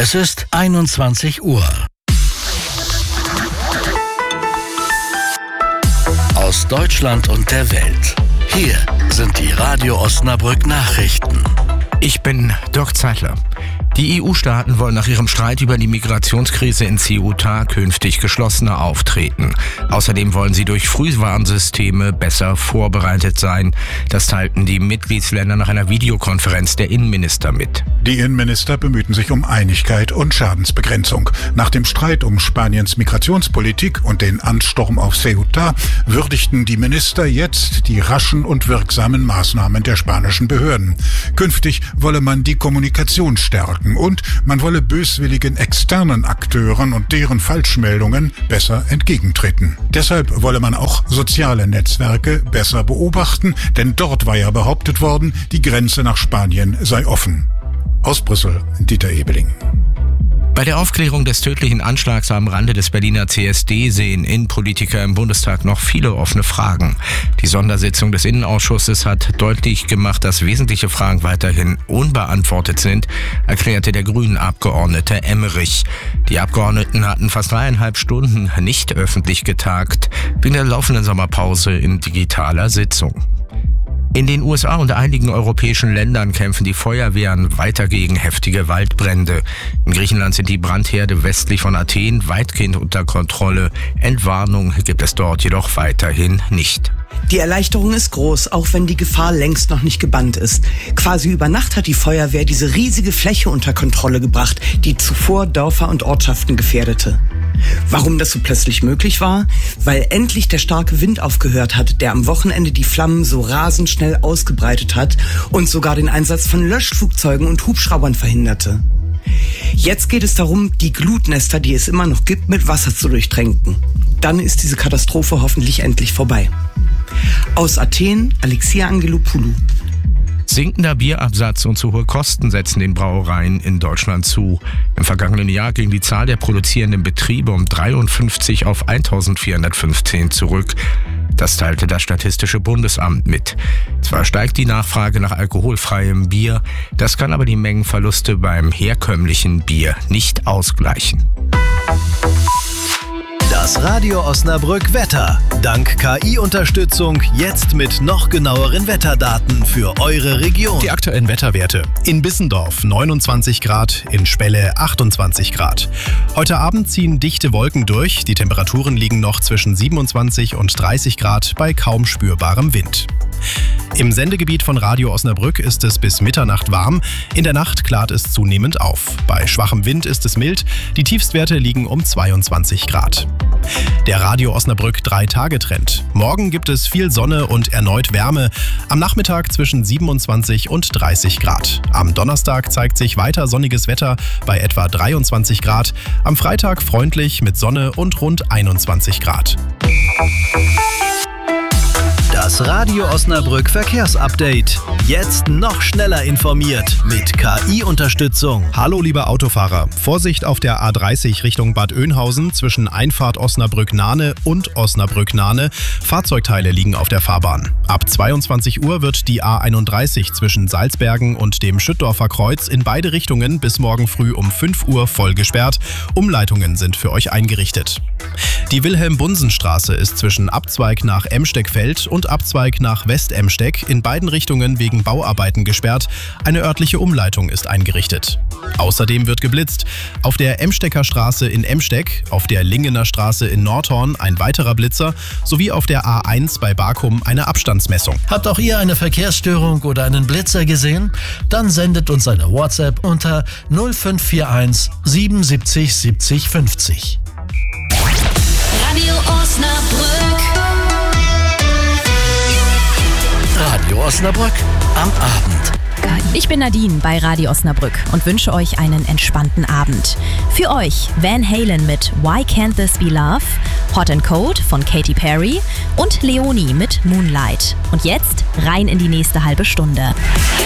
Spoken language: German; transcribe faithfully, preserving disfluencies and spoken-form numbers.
Es ist einundzwanzig Uhr. Aus Deutschland und der Welt. Hier sind die Radio Osnabrück Nachrichten. Ich bin Dirk Zeitler. Die E U-Staaten wollen nach ihrem Streit über die Migrationskrise in Ceuta künftig geschlossener auftreten. Außerdem wollen sie durch Frühwarnsysteme besser vorbereitet sein. Das teilten die Mitgliedsländer nach einer Videokonferenz der Innenminister mit. Die Innenminister bemühten sich um Einigkeit und Schadensbegrenzung. Nach dem Streit um Spaniens Migrationspolitik und den Ansturm auf Ceuta würdigten die Minister jetzt die raschen und wirksamen Maßnahmen der spanischen Behörden. Künftig wolle man die Kommunikation stärken. Und man wolle böswilligen externen Akteuren und deren Falschmeldungen besser entgegentreten. Deshalb wolle man auch soziale Netzwerke besser beobachten, denn dort war ja behauptet worden, die Grenze nach Spanien sei offen. Aus Brüssel, Dieter Ebeling. Bei der Aufklärung des tödlichen Anschlags am Rande des Berliner C S D sehen Innenpolitiker im Bundestag noch viele offene Fragen. Die Sondersitzung des Innenausschusses hat deutlich gemacht, dass wesentliche Fragen weiterhin unbeantwortet sind, erklärte der Grünen-Abgeordnete Emmerich. Die Abgeordneten hatten fast dreieinhalb Stunden nicht öffentlich getagt, wegen der laufenden Sommerpause in digitaler Sitzung. In den U S A und einigen europäischen Ländern kämpfen die Feuerwehren weiter gegen heftige Waldbrände. In Griechenland sind die Brandherde westlich von Athen weitgehend unter Kontrolle. Entwarnung gibt es dort jedoch weiterhin nicht. Die Erleichterung ist groß, auch wenn die Gefahr längst noch nicht gebannt ist. Quasi über Nacht hat die Feuerwehr diese riesige Fläche unter Kontrolle gebracht, die zuvor Dörfer und Ortschaften gefährdete. Warum das so plötzlich möglich war? Weil endlich der starke Wind aufgehört hat, der am Wochenende die Flammen so rasend schnell ausgebreitet hat und sogar den Einsatz von Löschflugzeugen und Hubschraubern verhinderte. Jetzt geht es darum, die Glutnester, die es immer noch gibt, mit Wasser zu durchtränken. Dann ist diese Katastrophe hoffentlich endlich vorbei. Aus Athen, Alexia Angelopoulou. Sinkender Bierabsatz und zu hohe Kosten setzen den Brauereien in Deutschland zu. Im vergangenen Jahr ging die Zahl der produzierenden Betriebe um dreiundfünfzig auf eintausendvierhundertfünfzehn zurück. Das teilte das Statistische Bundesamt mit. Zwar steigt die Nachfrage nach alkoholfreiem Bier, das kann aber die Mengenverluste beim herkömmlichen Bier nicht ausgleichen. Das Radio Osnabrück Wetter. Dank K I-Unterstützung jetzt mit noch genaueren Wetterdaten für eure Region. Die aktuellen Wetterwerte. In Bissendorf neunundzwanzig Grad, in Spelle achtundzwanzig Grad. Heute Abend ziehen dichte Wolken durch. Die Temperaturen liegen noch zwischen siebenundzwanzig und dreißig Grad bei kaum spürbarem Wind. Im Sendegebiet von Radio Osnabrück ist es bis Mitternacht warm. In der Nacht klart es zunehmend auf. Bei schwachem Wind ist es mild. Die Tiefstwerte liegen um zweiundzwanzig Grad. Der Radio Osnabrück drei-Tage-Trend. Morgen gibt es viel Sonne und erneut Wärme. Am Nachmittag zwischen siebenundzwanzig und dreißig Grad. Am Donnerstag zeigt sich weiter sonniges Wetter bei etwa dreiundzwanzig Grad. Am Freitag freundlich mit Sonne und rund einundzwanzig Grad. Das Radio Osnabrück Verkehrsupdate. Jetzt noch schneller informiert mit K I-Unterstützung. Hallo liebe Autofahrer. Vorsicht auf der A dreißig Richtung Bad Oeynhausen zwischen Einfahrt Osnabrück-Nahne und Osnabrück-Nahne. Fahrzeugteile liegen auf der Fahrbahn. Ab zweiundzwanzig Uhr wird die A einunddreißig zwischen Salzbergen und dem Schüttdorfer Kreuz in beide Richtungen bis morgen früh um fünf Uhr voll gesperrt. Umleitungen sind für euch eingerichtet. Die Wilhelm-Bunsen-Straße ist zwischen Abzweig nach Emsteckfeld und Abzweig nach West-Emsteck in beiden Richtungen wegen Bauarbeiten gesperrt. Eine örtliche Umleitung ist eingerichtet. Außerdem wird geblitzt. Auf der Emstecker Straße in Emsteck, auf der Lingener Straße in Nordhorn ein weiterer Blitzer sowie auf der A eins bei Barkum eine Abstandsmessung. Habt auch ihr eine Verkehrsstörung oder einen Blitzer gesehen? Dann sendet uns eine WhatsApp unter null fünf vier eins siebenundsiebzig siebzig fünfzig. Radio Osnabrück. Radio Osnabrück am Abend. Ich bin Nadine bei Radio Osnabrück und wünsche euch einen entspannten Abend. Für euch Van Halen mit Why Can't This Be Love, Hot and Cold von Katy Perry und Leonie mit Moonlight. Und jetzt rein in die nächste halbe Stunde.